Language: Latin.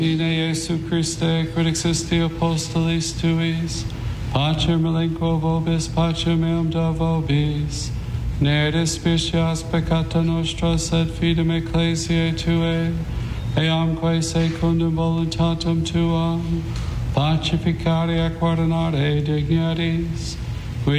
Ine Jesu Christe, quid existi apostolis tuis, pacer melinquo vobis, pacer meum da vobis, ne despicias peccata nostra, sed fidem ecclesiae tuae, eamque secundum voluntatem tuam, pacificare et guardinare dignities,